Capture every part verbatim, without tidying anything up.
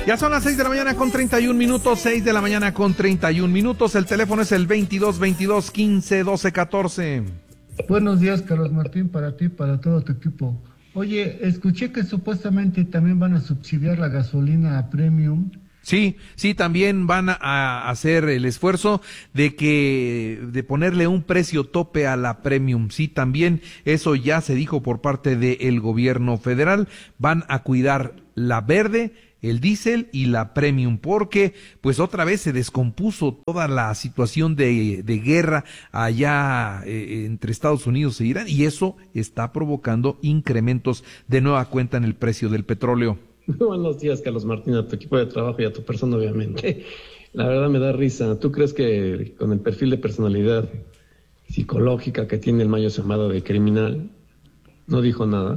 Ya son las seis de la mañana con treinta y un minutos, seis de la mañana con treinta y un minutos. El teléfono es el veintidós veintidós quince doce catorce. Buenos días, Carlos Martín, para ti, para todo tu equipo. Oye, escuché que supuestamente también van a subsidiar la gasolina premium. Sí, sí, también van a hacer el esfuerzo de que, de ponerle un precio tope a la premium. Sí, también eso ya se dijo por parte del gobierno federal. Van a cuidar la verde, el diésel y la premium, porque pues otra vez se descompuso toda la situación de, de guerra allá eh, entre Estados Unidos e Irán, y eso está provocando incrementos de nueva cuenta en el precio del petróleo. Buenos días, Carlos Martín, a tu equipo de trabajo y a tu persona, obviamente. La verdad me da risa. ¿Tú crees que con el perfil de personalidad psicológica que tiene el Mayo Zambada de criminal, no dijo nada?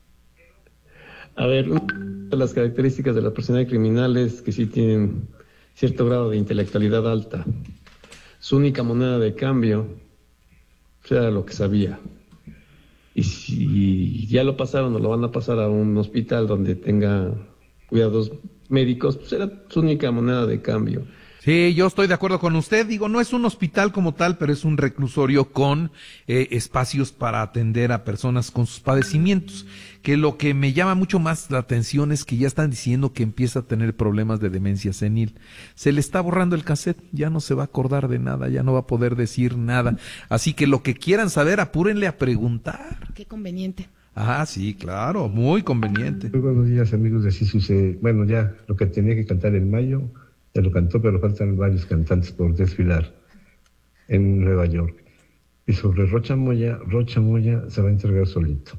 A ver, una de las características de la personalidad criminal es que sí tienen cierto grado de intelectualidad alta. Su única moneda de cambio era lo que sabía. Y si ya lo pasaron o lo van a pasar a un hospital donde tenga cuidados médicos, pues era su única moneda de cambio. Sí, yo estoy de acuerdo con usted. Digo, no es un hospital como tal, pero es un reclusorio con eh, espacios para atender a personas con sus padecimientos. Que lo que me llama mucho más la atención es que ya están diciendo que empieza a tener problemas de demencia senil. Se le está borrando el cassette, ya no se va a acordar de nada, ya no va a poder decir nada. Así que lo que quieran saber, apúrenle a preguntar. Qué conveniente. Ah, sí, claro, muy conveniente. Muy buenos días, amigos de Así Sucede. Bueno, ya lo que tenía que cantar en mayo, ya lo cantó, pero faltan varios cantantes por desfilar en Nueva York. Y sobre Rocha Moya, Rocha Moya se va a entregar solito.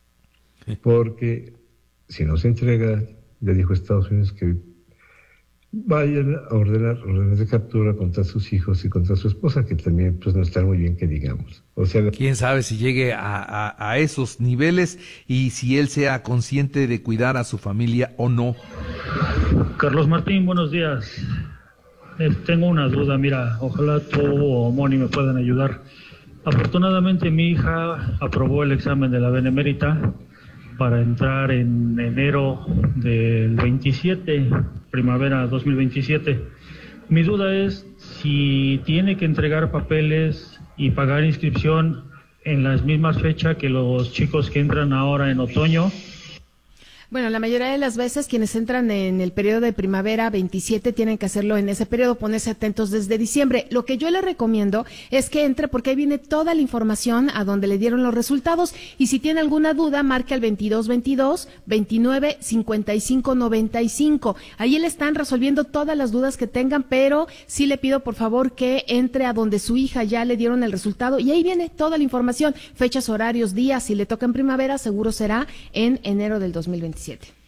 Porque si no se entrega, le dijo a Estados Unidos que vayan a ordenar órdenes de captura contra sus hijos y contra su esposa, que también pues no está muy bien que digamos. O sea, quién sabe si llegue a, a, a esos niveles y si él sea consciente de cuidar a su familia o no. Carlos Martín, buenos días. Eh, tengo una duda, mira, ojalá tú o Moni me puedan ayudar. Afortunadamente mi hija aprobó el examen de la Benemérita para entrar en enero del veintisiete, primavera dos mil veintisiete. Mi duda es si tiene que entregar papeles y pagar inscripción en las mismas fechas que los chicos que entran ahora en otoño. Bueno, la mayoría de las veces quienes entran en el periodo de primavera veintisiete tienen que hacerlo en ese periodo, ponerse atentos desde diciembre. Lo que yo le recomiendo es que entre porque ahí viene toda la información a donde le dieron los resultados y si tiene alguna duda marque al veintidós veintidós veintinueve cincuenta y cinco noventa y cinco. Ahí le están resolviendo todas las dudas que tengan, pero sí le pido por favor que entre a donde su hija ya le dieron el resultado y ahí viene toda la información, fechas, horarios, días. Si le toca en primavera, seguro será en enero del dos mil veintisiete.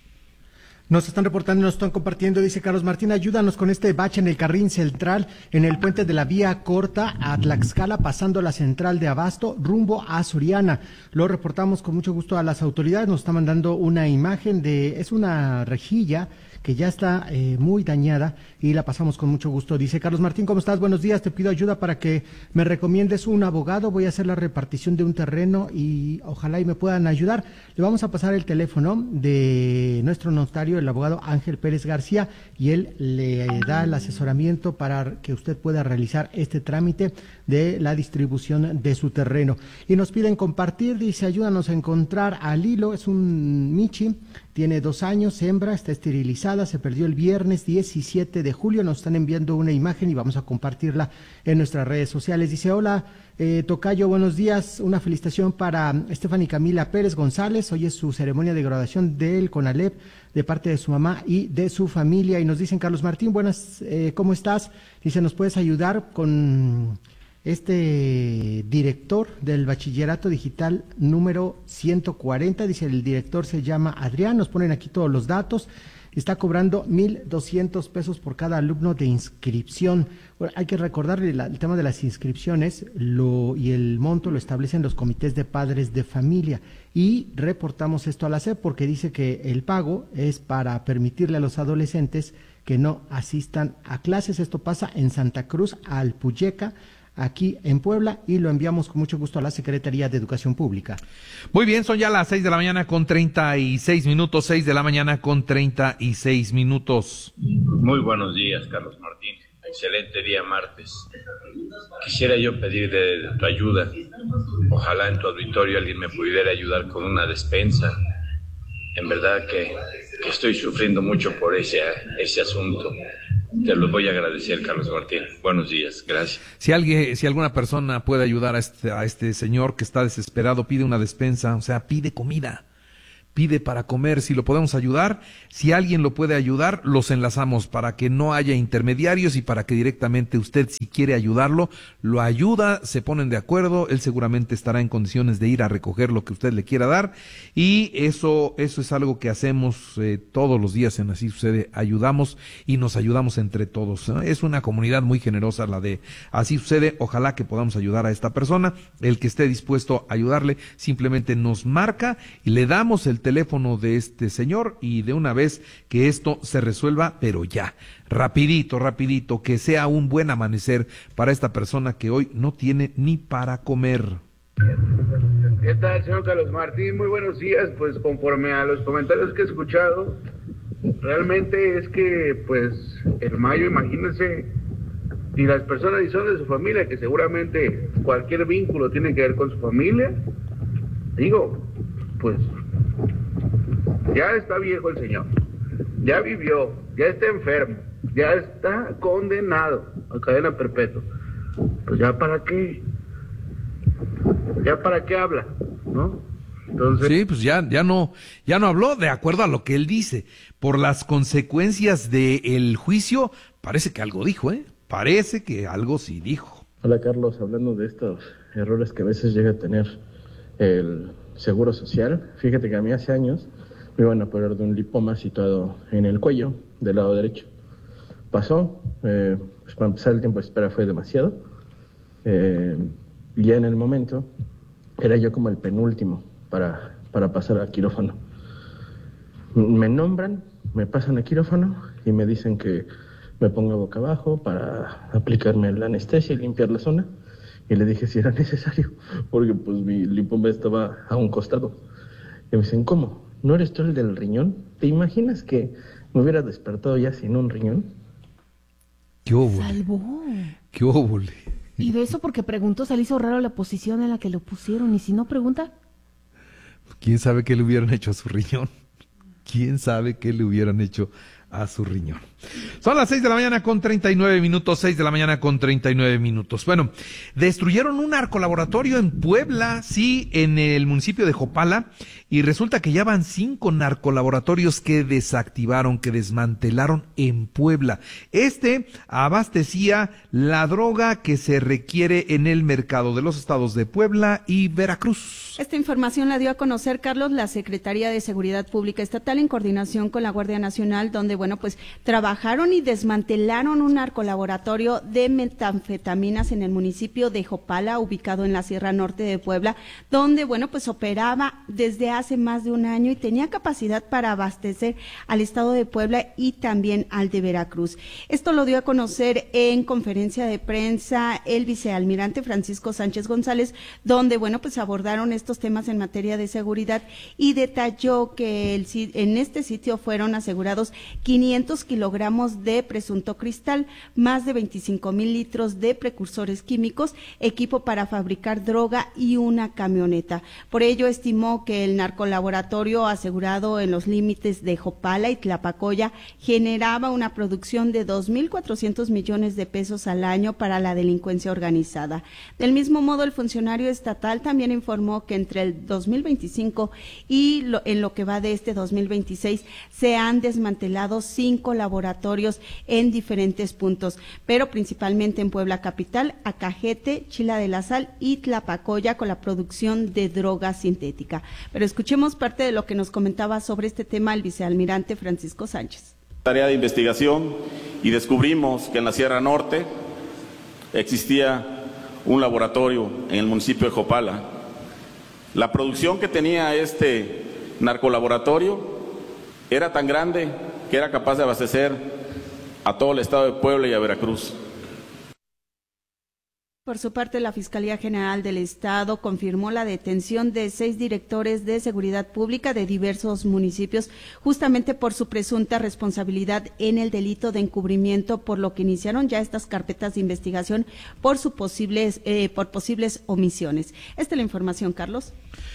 Nos están reportando, nos están compartiendo, dice Carlos Martín, ayúdanos con este bache en el carril central, en el puente de la vía corta a Tlaxcala, pasando la central de Abasto, rumbo a Soriana. Lo reportamos con mucho gusto a las autoridades, nos está mandando una imagen de, es una rejilla que ya está eh, muy dañada y la pasamos con mucho gusto. Dice Carlos Martín, ¿cómo estás? Buenos días, te pido ayuda para que me recomiendes un abogado, voy a hacer la repartición de un terreno y ojalá y me puedan ayudar. Le vamos a pasar el teléfono de nuestro notario, el abogado Ángel Pérez García, y él le da el asesoramiento para que usted pueda realizar este trámite de la distribución de su terreno. Y nos piden compartir, dice, ayúdanos a encontrar a Lilo, es un michi, tiene dos años, hembra, está esterilizada, se perdió el viernes diecisiete de julio, nos están enviando una imagen y vamos a compartirla en nuestras redes sociales. Dice, hola, eh, tocayo, buenos días, una felicitación para Stephanie Camila Pérez González, hoy es su ceremonia de graduación del CONALEP de parte de su mamá y de su familia. Y nos dicen, Carlos Martín, buenas, eh, ¿cómo estás? Dice, ¿nos puedes ayudar con este director del bachillerato digital número ciento cuarenta? Dice, el director se llama Adrián, nos ponen aquí todos los datos, está cobrando mil doscientos pesos por cada alumno de inscripción. Bueno, hay que recordarle la, el tema de las inscripciones lo, y el monto lo establecen los comités de padres de familia y reportamos esto a la S E P porque dice que el pago es para permitirle a los adolescentes que no asistan a clases. Esto pasa en Santa Cruz, Alpuyeca, aquí en Puebla y lo enviamos con mucho gusto a la Secretaría de Educación Pública. Muy bien, son ya las seis de la mañana con treinta y seis minutos, seis de la mañana con treinta y seis minutos. Muy buenos días, Carlos Martín. Excelente día martes. Quisiera yo pedir de, de tu ayuda. Ojalá en tu auditorio alguien me pudiera ayudar con una despensa. En verdad que, que estoy sufriendo mucho por ese, ese asunto. Te lo voy a agradecer, Carlos Martín. Buenos días, gracias. Si alguien, si alguna persona puede ayudar a este, a este señor que está desesperado, pide una despensa, o sea, pide comida. Pide para comer, si lo podemos ayudar, si alguien lo puede ayudar, los enlazamos para que no haya intermediarios y para que directamente usted, si quiere ayudarlo, lo ayuda, se ponen de acuerdo, él seguramente estará en condiciones de ir a recoger lo que usted le quiera dar y eso, eso es algo que hacemos eh, todos los días en Así Sucede, ayudamos y nos ayudamos entre todos, ¿no? Es una comunidad muy generosa la de Así Sucede, ojalá que podamos ayudar a esta persona, el que esté dispuesto a ayudarle simplemente nos marca y le damos el teléfono de este señor y de una vez que esto se resuelva, pero ya, rapidito, rapidito, que sea un buen amanecer para esta persona que hoy no tiene ni para comer. ¿Qué tal, señor Carlos Martín? Muy buenos días. Pues conforme a los comentarios que he escuchado, realmente es que, pues, el mayo, imagínense, y las personas y son de su familia, que seguramente cualquier vínculo tiene que ver con su familia, digo, pues, ya está viejo el señor, ya vivió, ya está enfermo, ya está condenado a cadena perpetua. Pues ya para qué, ya para qué habla, ¿no? Entonces... Sí, pues ya, ya no, ya no habló de acuerdo a lo que él dice. Por las consecuencias del juicio, parece que algo dijo, ¿eh? Parece que algo sí dijo. Hola Carlos, hablando de estos errores que a veces llega a tener el Seguro Social, fíjate que a mí hace años me iban a operar de un lipoma situado en el cuello, del lado derecho. Pasó, eh, pues para empezar el tiempo de espera fue demasiado, eh, y ya en el momento era yo como el penúltimo para, para pasar a quirófano. Me nombran, me pasan a quirófano y me dicen que me ponga boca abajo para aplicarme la anestesia y limpiar la zona. Y le dije si era necesario, porque pues mi lipoma estaba a un costado. Y me dicen, ¿cómo? ¿No eres tú el del riñón? ¿Te imaginas que me hubiera despertado ya sin un riñón? ¡Qué óvole! Salvó. ¡Qué óvole! Y de eso porque preguntó, se le hizo raro la posición en la que lo pusieron. Y si no pregunta... ¿Quién sabe qué le hubieran hecho a su riñón? ¿Quién sabe qué le hubieran hecho a su riñón? Son las seis de la mañana con treinta y nueve minutos, seis de la mañana con treinta y nueve minutos. Bueno, destruyeron un narcolaboratorio en Puebla, sí, en el municipio de Jopala, y resulta que ya van cinco narcolaboratorios que desactivaron, que desmantelaron en Puebla. Este abastecía la droga que se requiere en el mercado de los estados de Puebla y Veracruz. Esta información la dio a conocer, Carlos, la Secretaría de Seguridad Pública Estatal en coordinación con la Guardia Nacional, donde, bueno, pues trabajaron y desmantelaron un narcolaboratorio de metanfetaminas en el municipio de Jopala, ubicado en la Sierra Norte de Puebla, donde, bueno, pues operaba desde hace más de un año y tenía capacidad para abastecer al estado de Puebla y también al de Veracruz. Esto lo dio a conocer en conferencia de prensa el vicealmirante Francisco Sánchez González, donde, bueno, pues abordaron estos temas en materia de seguridad y detalló que el, en este sitio fueron asegurados quinientos kilogramos de presunto cristal, más de veinticinco mil litros de precursores químicos, equipo para fabricar droga y una camioneta. Por ello estimó que el narcolaboratorio asegurado en los límites de Jopala y Tlapacoya generaba una producción de dos mil cuatrocientos millones de pesos al año para la delincuencia organizada. Del mismo modo, el funcionario estatal también informó que entre el dos mil veinticinco y lo, en lo que va de este dos mil veintiséis se han desmantelado cinco laboratorios en diferentes puntos, pero principalmente en Puebla capital, Acajete, Chila de la Sal y Tlapacoya con la producción de droga sintética. Pero escuchemos parte de lo que nos comentaba sobre este tema el vicealmirante Francisco Sánchez. Tarea de investigación y descubrimos que en la Sierra Norte existía un laboratorio en el municipio de Jopala. La producción que tenía este narcolaboratorio era tan grande que era capaz de abastecer a todo el estado de Puebla y a Veracruz. Por su parte, la Fiscalía General del Estado confirmó la detención de seis directores de seguridad pública de diversos municipios, justamente por su presunta responsabilidad en el delito de encubrimiento, por lo que iniciaron ya estas carpetas de investigación por sus posibles, eh, por posibles omisiones. Esta es la información, Carlos.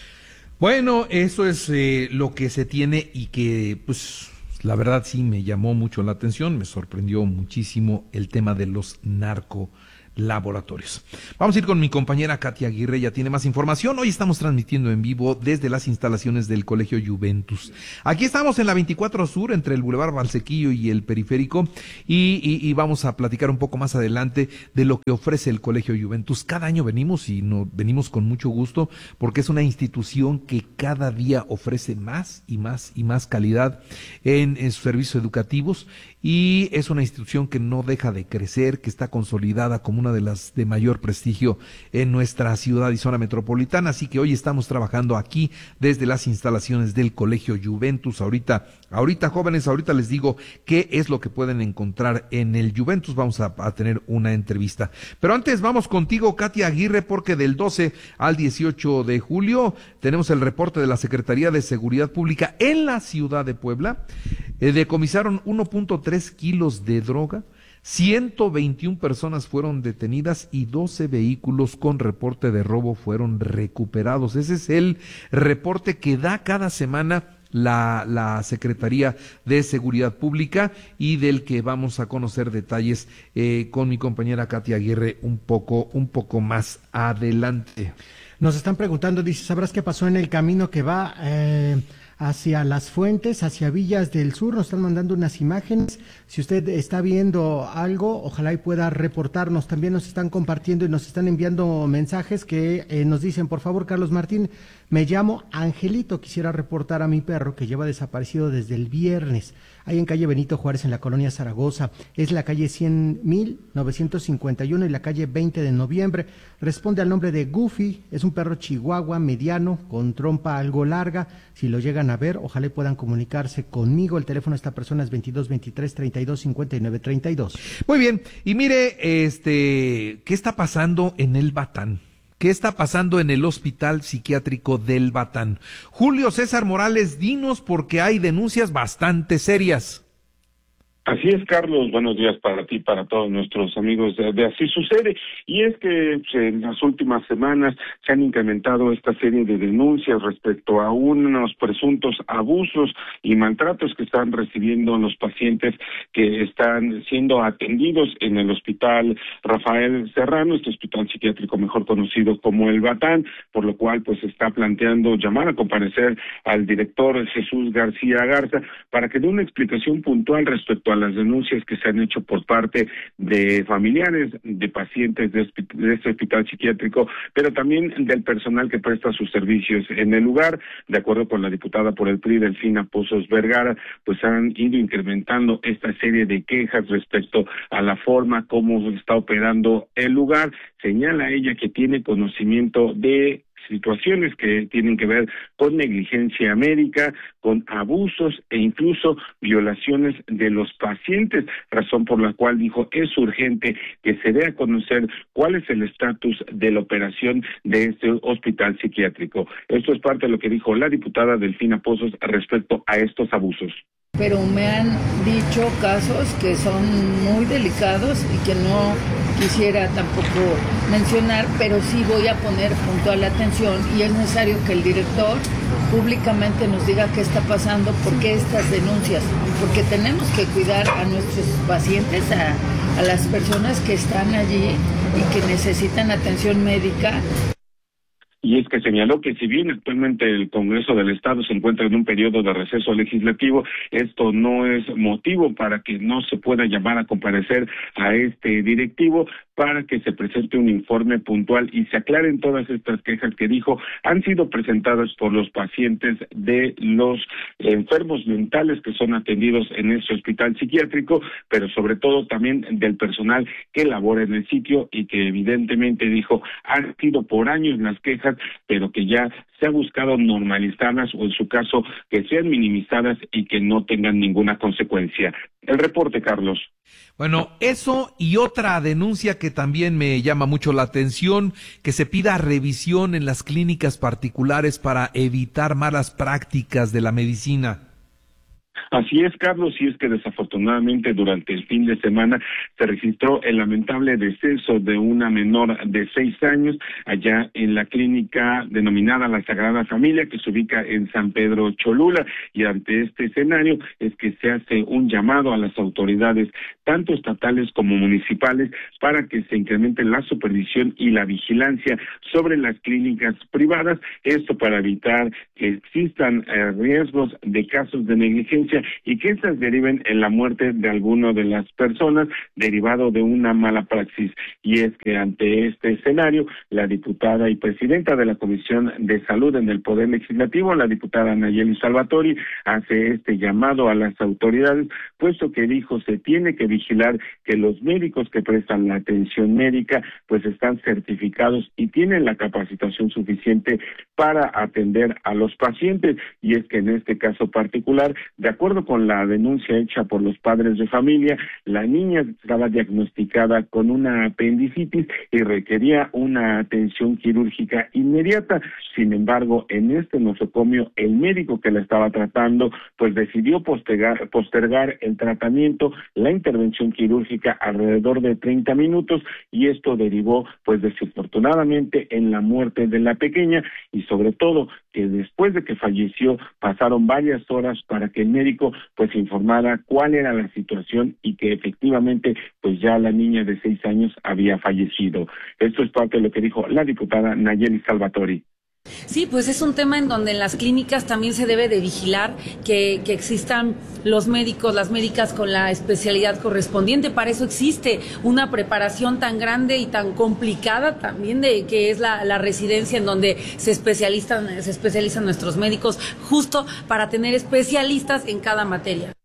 Bueno, eso es eh, lo que se tiene y que, pues, la verdad sí me llamó mucho la atención, me sorprendió muchísimo el tema de los narco laboratorios. Vamos a ir con mi compañera Katia Aguirre, ya tiene más información. Hoy estamos transmitiendo en vivo desde las instalaciones del Colegio Juventus. Aquí estamos en la veinticuatro Sur, entre el Boulevard Valsequillo y el Periférico, y, y, y vamos a platicar un poco más adelante de lo que ofrece el Colegio Juventus. Cada año venimos y no, venimos con mucho gusto, porque es una institución que cada día ofrece más y más y más calidad en, en sus servicios educativos, y es una institución que no deja de crecer, que está consolidada como una de las de mayor prestigio en nuestra ciudad y zona metropolitana. Así que hoy estamos trabajando aquí desde las instalaciones del Colegio Juventus. Ahorita, ahorita jóvenes, ahorita les digo qué es lo que pueden encontrar en el Juventus. Vamos a, a tener una entrevista. Pero antes vamos contigo, Katia Aguirre, porque del doce al dieciocho de julio tenemos el reporte de la Secretaría de Seguridad Pública en la ciudad de Puebla. Eh, decomisaron uno punto tres kilos de droga, ciento veintiuna personas fueron detenidas y doce vehículos con reporte de robo fueron recuperados. Ese es el reporte que da cada semana la, la Secretaría de Seguridad Pública, y del que vamos a conocer detalles eh, con mi compañera Katia Aguirre un poco, un poco más adelante. Nos están preguntando, dice, ¿sabrás qué pasó en el camino que va eh, hacia Las Fuentes, hacia Villas del Sur? Nos están mandando unas imágenes. Si usted está viendo algo, ojalá y pueda reportarnos. También nos están compartiendo y nos están enviando mensajes que eh, nos dicen, por favor, Carlos Martín, me llamo Angelito, quisiera reportar a mi perro que lleva desaparecido desde el viernes, ahí en calle Benito Juárez, en la colonia Zaragoza. Es la calle cien mil novecientos cincuenta y uno y la calle veinte de noviembre. Responde al nombre de Goofy, es un perro chihuahua mediano, con trompa algo larga. Si lo llegan a ver, ojalá puedan comunicarse conmigo. El teléfono de esta persona es veintidós veintitrés treinta y dos cincuenta y nueve treinta y dos. Muy bien, y mire, este, ¿qué está pasando en el Batán? ¿Qué está pasando en el Hospital Psiquiátrico del Batán? Julio César Morales, dinos, porque hay denuncias bastante serias. Así es, Carlos, buenos días para ti, para todos nuestros amigos de, de Así Sucede, y es que pues, en las últimas semanas se han incrementado esta serie de denuncias respecto a unos presuntos abusos y maltratos que están recibiendo los pacientes que están siendo atendidos en el Hospital Rafael Serrano, este hospital psiquiátrico mejor conocido como el Batán, por lo cual pues se está planteando llamar a comparecer al director Jesús García Garza para que dé una explicación puntual respecto a a las denuncias que se han hecho por parte de familiares de pacientes de, de este hospital psiquiátrico, pero también del personal que presta sus servicios en el lugar. De acuerdo con la diputada por el P R I, Delfina Pozos Vergara, pues han ido incrementando esta serie de quejas respecto a la forma como está operando el lugar. Señala ella que tiene conocimiento de situaciones que tienen que ver con negligencia médica, con abusos e incluso violaciones de los pacientes, razón por la cual dijo es urgente que se dé a conocer cuál es el estatus de la operación de este hospital psiquiátrico. Esto es parte de lo que dijo la diputada Delfina Pozos respecto a estos abusos. Pero me han dicho casos que son muy delicados y que no quisiera tampoco mencionar, pero sí voy a poner puntual atención, y es necesario que el director públicamente nos diga qué está pasando, por qué estas denuncias, porque tenemos que cuidar a nuestros pacientes, a, a las personas que están allí y que necesitan atención médica. Y es que señaló que si bien actualmente el Congreso del Estado se encuentra en un periodo de receso legislativo, esto no es motivo para que no se pueda llamar a comparecer a este directivo para que se presente un informe puntual y se aclaren todas estas quejas que dijo han sido presentadas por los pacientes de los enfermos mentales que son atendidos en este hospital psiquiátrico, pero sobre todo también del personal que labora en el sitio y que evidentemente dijo han sido por años las quejas, pero que ya se ha buscado normalizarlas o en su caso que sean minimizadas y que no tengan ninguna consecuencia. El reporte, Carlos. Bueno, eso y otra denuncia que también me llama mucho la atención, que se pida revisión en las clínicas particulares para evitar malas prácticas de la medicina. Así es, Carlos, y es que desafortunadamente durante el fin de semana se registró el lamentable deceso de una menor de seis años allá en la clínica denominada La Sagrada Familia, que se ubica en San Pedro Cholula, y ante este escenario es que se hace un llamado a las autoridades, tanto estatales como municipales, para que se incremente la supervisión y la vigilancia sobre las clínicas privadas, esto para evitar que existan eh, riesgos de casos de negligencia y que estas deriven en la muerte de alguna de las personas derivado de una mala praxis. Y es que ante este escenario, la diputada y presidenta de la Comisión de Salud en el Poder Legislativo, la diputada Nayeli Salvatori, hace este llamado a las autoridades, puesto que dijo se tiene que vigilar que los médicos que prestan la atención médica pues están certificados y tienen la capacitación suficiente para atender a los pacientes. Y es que en este caso particular, de acuerdo con la denuncia hecha por los padres de familia, la niña estaba diagnosticada con una apendicitis y requería una atención quirúrgica inmediata. Sin embargo, en este nosocomio, el médico que la estaba tratando, pues decidió postergar, postergar el tratamiento, la intervención quirúrgica alrededor de treinta minutos, y esto derivó, pues desafortunadamente, en la muerte de la pequeña, y sobre todo, que después de que falleció, pasaron varias horas para que el médico pues informara cuál era la situación y que efectivamente pues ya la niña de seis años había fallecido. Esto es parte de lo que dijo la diputada Nayeli Salvatori. Sí, pues es un tema en donde en las clínicas también se debe de vigilar que, que existan los médicos, las médicas con la especialidad correspondiente. Para eso existe una preparación tan grande y tan complicada también de que es la, la residencia en donde se especializan, se especializan nuestros médicos, justo para tener especialistas en cada materia.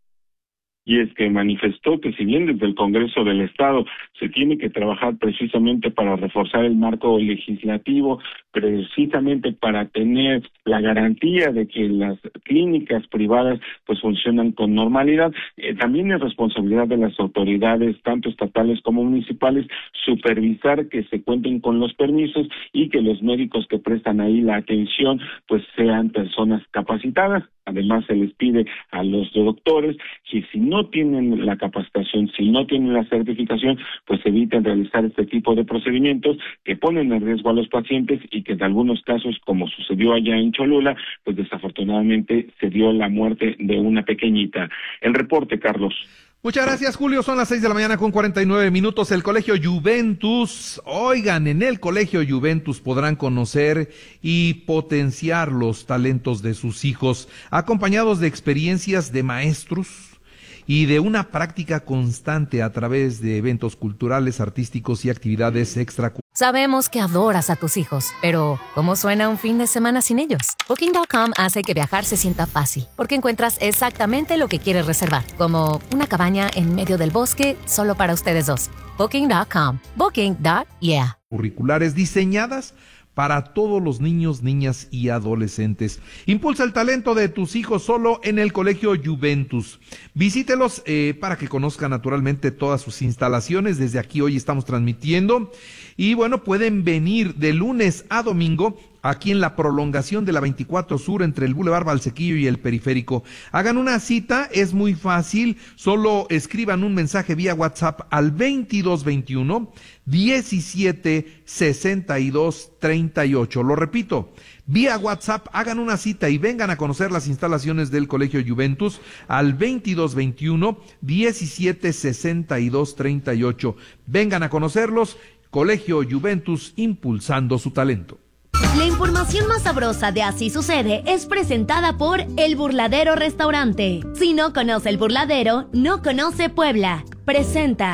Y es que manifestó que si bien desde el Congreso del Estado se tiene que trabajar precisamente para reforzar el marco legislativo, precisamente para tener la garantía de que las clínicas privadas pues funcionan con normalidad, eh, también es responsabilidad de las autoridades, tanto estatales como municipales, supervisar que se cuenten con los permisos y que los médicos que prestan ahí la atención pues sean personas capacitadas. Además, se les pide a los doctores que si no tienen la capacitación, si no tienen la certificación, pues eviten realizar este tipo de procedimientos que ponen en riesgo a los pacientes y que en algunos casos, como sucedió allá en Cholula, pues desafortunadamente se dio la muerte de una pequeñita. El reporte, Carlos. Muchas gracias, Julio. Son las seis de la mañana con cuarenta y nueve minutos. El Colegio Juventus, oigan, en el Colegio Juventus podrán conocer y potenciar los talentos de sus hijos, acompañados de experiencias de maestros y de una práctica constante a través de eventos culturales, artísticos y actividades extracurriculares. Sabemos que adoras a tus hijos, pero ¿cómo suena un fin de semana sin ellos? Booking punto com hace que viajar se sienta fácil, porque encuentras exactamente lo que quieres reservar, como una cabaña en medio del bosque solo para ustedes dos. Booking punto com. Booking. Yeah. Curriculares diseñadas para todos los niños, niñas y adolescentes. Impulsa el talento de tus hijos solo en el Colegio Juventus. Visítelos eh, para que conozcan naturalmente todas sus instalaciones. Desde aquí hoy estamos transmitiendo. Y bueno, pueden venir de lunes a domingo aquí en la prolongación de la veinticuatro Sur entre el Boulevard Valsequillo y el Periférico. Hagan una cita, es muy fácil, solo escriban un mensaje vía WhatsApp al veintidós veintiuno diecisiete sesenta y dos treinta y ocho. Lo repito, vía WhatsApp, hagan una cita y vengan a conocer las instalaciones del Colegio Juventus al veintidós veintiuno diecisiete sesenta y dos treinta y ocho. Vengan a conocerlos, Colegio Juventus, impulsando su talento. La información más sabrosa de Así Sucede es presentada por El Burladero Restaurante. Si no conoce El Burladero, no conoce Puebla. Presenta.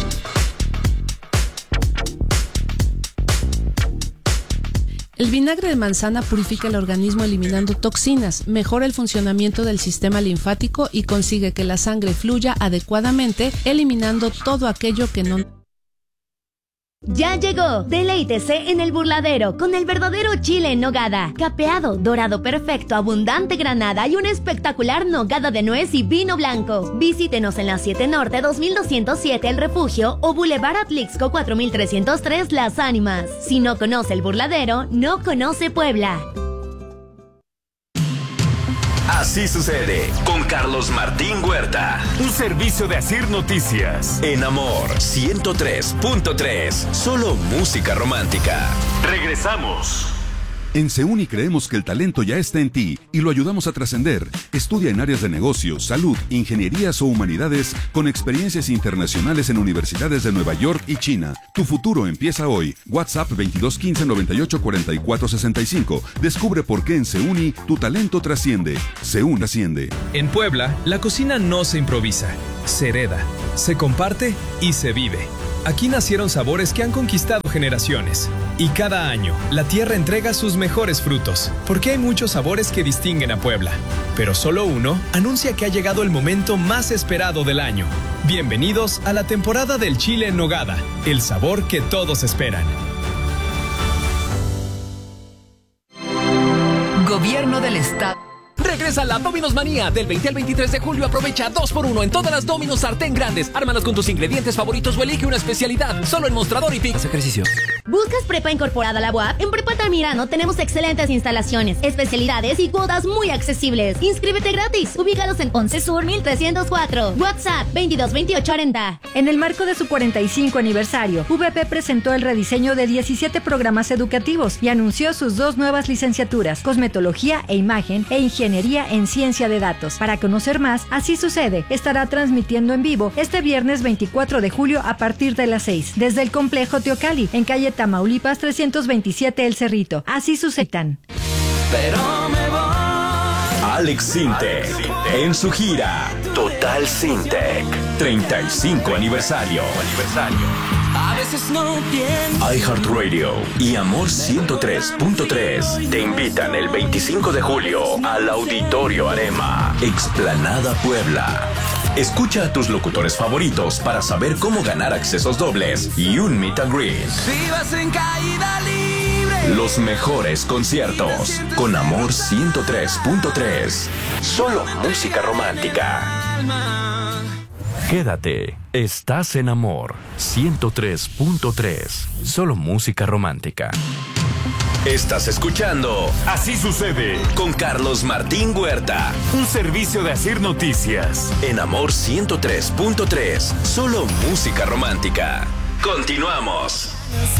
El vinagre de manzana purifica el organismo eliminando toxinas, mejora el funcionamiento del sistema linfático y consigue que la sangre fluya adecuadamente, eliminando todo aquello que no Ya llegó, deleítese en el Burladero con el verdadero chile en nogada, capeado, dorado perfecto, abundante granada y una espectacular nogada de nuez y vino blanco. Visítenos en la siete Norte dos mil doscientos siete El Refugio o Boulevard Atlixco cuatro mil trescientos tres Las Ánimas. Si no conoce el Burladero, no conoce Puebla. Así sucede con Carlos Martín Huerta. Un servicio de Asir Noticias. En Amor ciento tres punto tres. Solo música romántica. Regresamos. En Seuni creemos que el talento ya está en ti y lo ayudamos a trascender. Estudia en áreas de negocios, salud, ingenierías o humanidades con experiencias internacionales en universidades de Nueva York y China. Tu futuro empieza hoy. WhatsApp veintidós quince noventa y ocho cuarenta y cuatro sesenta y cinco. Descubre por qué en Seuni tu talento trasciende. Seuni trasciende. En Puebla, la cocina no se improvisa, se hereda, se comparte y se vive. Aquí nacieron sabores que han conquistado generaciones. Y cada año, la tierra entrega sus mejores frutos, porque hay muchos sabores que distinguen a Puebla. Pero solo uno anuncia que ha llegado el momento más esperado del año. Bienvenidos a la temporada del chile en nogada, el sabor que todos esperan. Gobierno del Estado. Regresa la Domino's Manía. Del veinte al veintitrés de julio aprovecha dos por uno en todas las Domino's sartén grandes. Ármalas con tus ingredientes favoritos o elige una especialidad. Solo en Mostrador y Pix. Ejercicio. ¿Buscas prepa incorporada a la U A P? En Prepa Altamirano tenemos excelentes instalaciones, especialidades y cuotas muy accesibles. Inscríbete gratis. Ubícalos en Once Sur mil trescientos cuatro. WhatsApp veintidós veintiocho cuarenta. En el marco de su cuarenta y cinco aniversario, V P presentó el rediseño de diecisiete programas educativos y anunció sus dos nuevas licenciaturas, Cosmetología e Imagen e Ingeniería en Ciencia de Datos. Para conocer más, Así Sucede estará transmitiendo en vivo este viernes veinticuatro de julio a partir de las seis, desde el Complejo Teocalli, en calle Tamaulipas trescientos veintisiete El Cerrito. Así sucedan. Pero me voy. Alex Sintek, en su gira Total Sintek, treinta y cinco aniversario. A veces no pienso. iHeartRadio y Amor ciento tres punto tres te invitan el veinticinco de julio al Auditorio Arema, Explanada Puebla. Escucha a tus locutores favoritos para saber cómo ganar accesos dobles y un meet and greet. Si vas en caída libre. Los mejores conciertos con Amor ciento tres punto tres. Solo música romántica. Quédate, estás en Amor ciento tres punto tres. Solo música romántica. Estás escuchando Así Sucede con Carlos Martín Huerta. Un servicio de Asir Noticias. En Amor ciento tres punto tres. Solo música romántica. Continuamos.